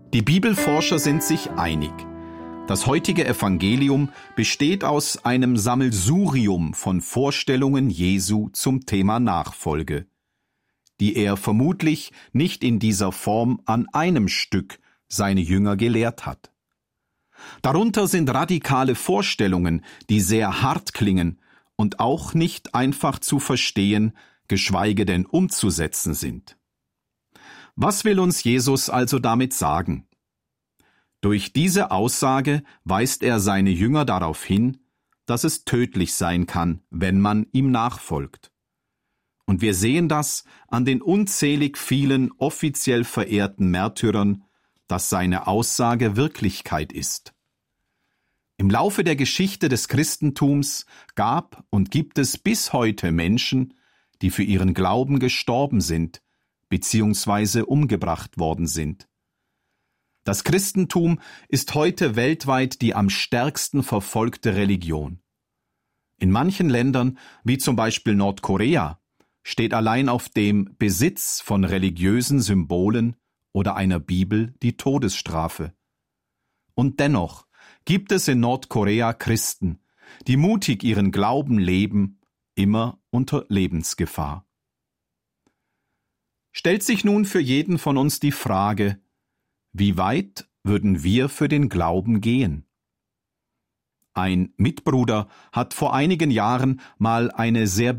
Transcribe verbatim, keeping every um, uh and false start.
Die Bibelforscher sind sich einig. Das heutige Evangelium besteht aus einem Sammelsurium von Vorstellungen Jesu zum Thema Nachfolge, die er vermutlich nicht in dieser Form an einem Stück seine Jünger gelehrt hat. Darunter sind radikale Vorstellungen, die sehr hart klingen und auch nicht einfach zu verstehen, geschweige denn umzusetzen sind. Was will uns Jesus also damit sagen? Durch diese Aussage weist er seine Jünger darauf hin, dass es tödlich sein kann, wenn man ihm nachfolgt. Und wir sehen das an den unzählig vielen offiziell verehrten Märtyrern, dass seine Aussage Wirklichkeit ist. Im Laufe der Geschichte des Christentums gab und gibt es bis heute Menschen, die für ihren Glauben gestorben sind, beziehungsweise umgebracht worden sind. Das Christentum ist heute weltweit die am stärksten verfolgte Religion. In manchen Ländern, wie zum Beispiel Nordkorea, steht allein auf dem Besitz von religiösen Symbolen oder einer Bibel die Todesstrafe. Und dennoch gibt es in Nordkorea Christen, die mutig ihren Glauben leben, immer unter Lebensgefahr. Stellt sich nun für jeden von uns die Frage, wie weit würden wir für den Glauben gehen? Ein Mitbruder hat vor einigen Jahren mal eine sehr